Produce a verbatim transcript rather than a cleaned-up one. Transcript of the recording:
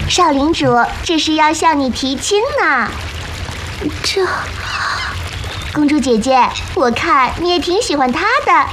少领主，这是要向你提亲呢。 这， 公主姐姐，我看你也挺喜欢他的，